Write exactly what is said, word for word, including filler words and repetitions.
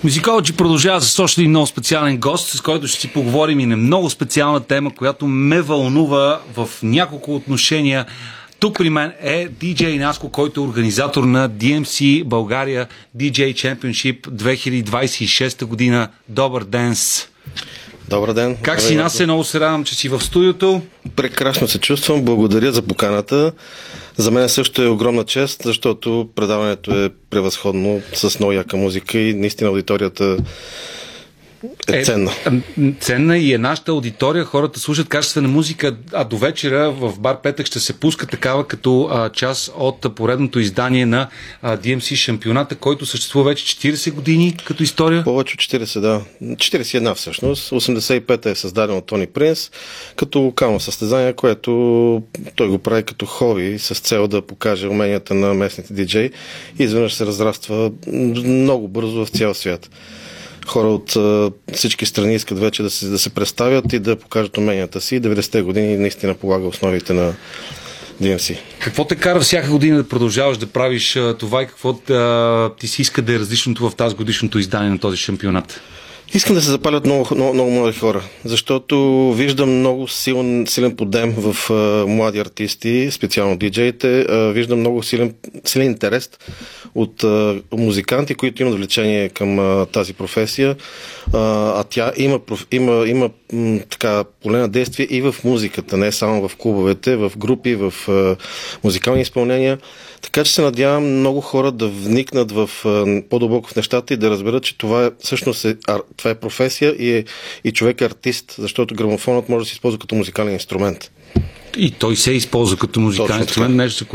Музикологи продължава с още един много специален гост, с който ще си поговорим и на много специална тема, която ме вълнува в няколко отношения. Тук при мен е диджей Наско, който е организатор на Ди Ем Си България Ди Джей Championship две хиляди двадесет и шеста година. Добър ден! Добър ден. Как си, Насе? Много се радвам, че си в студиото. Прекрасно се чувствам. Благодаря за поканата. За мен също е огромна чест, защото предаването е превъзходно, с много яка музика и наистина аудиторията е ценна. Е, ценна и е нашата аудитория. Хората слушат качествена музика, а до вечера в Бар Петък ще се пуска такава като а, част от поредното издание на а, Ди Ем Си шампионата, който съществува вече четиридесет години като история. Повече от четиридесет, да. четиридесет и една всъщност. осемдесет и пета е създаден от Тони Принс като локално състезание, което той го прави като хоби с цел да покаже уменията на местните диджеи и изведнъж се разраства много бързо в цял свят. Хора от а, всички страни искат вече да се, да се представят и да покажат уменията си. деветдесетте години наистина полага основите на Ди Ем Си. Какво те кара всяка година да продължаваш да правиш а, това и какво а, ти си иска да е различното в тази годишното издание на този шампионат? Искам да се запалят много, много, много млади хора, защото виждам много силен, силен подем в а, млади артисти, специално диджеите. А, виждам много силен, силен интерес от а, музиканти, които имат влечение към а, тази професия, а, а тя има, има, има м, така, поле на действие и в музиката, не само в клубовете, в групи, в а, музикални изпълнения. Така че се надявам много хора да вникнат в, а, по-дълбоко в нещата и да разберат, че това е, всъщност е, ар, това е професия и, е, и човек е артист, защото грамофонът може да се използва като музикален инструмент. И той се използва като музикален инструмент, нещо,